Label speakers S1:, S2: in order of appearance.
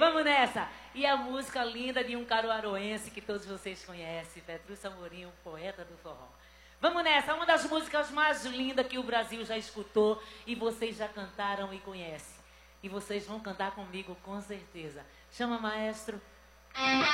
S1: vamos nessa. E a música linda de um caruaruense que todos vocês conhecem, Petrúcio Amorim, um poeta do forró. Vamos nessa, uma das músicas mais lindas que o Brasil já escutou e vocês já cantaram e conhecem. E vocês vão cantar comigo com certeza. Chama, maestro.